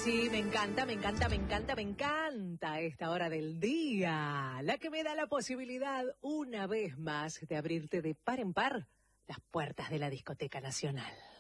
sí, me encanta, me encanta, me encanta, me encanta esta hora del día, la que me da la posibilidad una vez más de abrirte de par en par las puertas de la Discoteca Nacional.